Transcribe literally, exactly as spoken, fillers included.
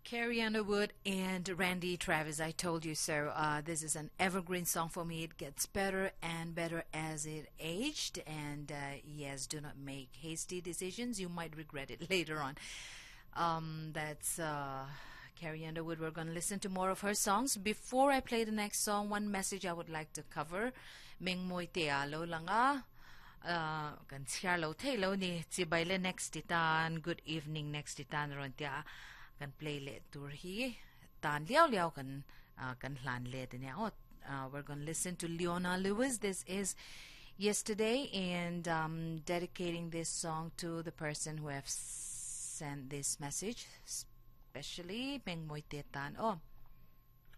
Carrie Underwood and Randy Travis, I told you so. Uh, this is an evergreen song for me. It gets better and better as it aged. And uh, yes, do not make hasty decisions. You might regret it later on. Um, that's uh, Carrie Underwood. We're going to listen to more of her songs. Before I play the next song, one message I would like to cover. Ming moy tealo lang ah. Uh, kan siarlo telo ni Tibayle next titan. Good evening next titan ron tia. Kan play le tur hi tan liao liao kan uh, kan hlan le niya oh uh, we're going to listen to Leona Lewis. This is Yesterday, and um, dedicating this song to the person who have sent this message, especially Meng Moy Tetan. Oh,